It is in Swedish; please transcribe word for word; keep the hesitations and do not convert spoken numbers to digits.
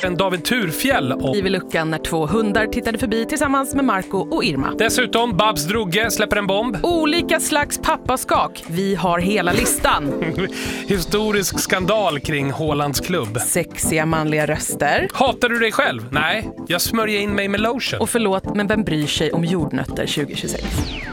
En David Turfjäll och I luckan när två hundar tittade förbi tillsammans med Marco och Irma. Dessutom Babs Drugge släpper en bomb. Olika slags pappaskak. Vi har hela listan. Historisk skandal kring Hålands klubb. Sexiga manliga röster. Hatar du dig själv? Nej, jag smörjer in mig med lotion. Och förlåt, men vem bryr sig om jordnötter tjugo tjugosex?